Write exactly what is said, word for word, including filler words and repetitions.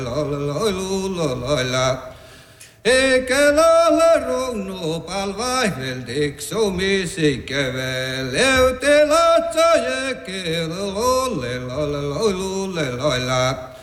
Eikä lailla ruunu palvaihvel tiksu misikävel. Leute latsa jäkel lolle lolle lolle lolle.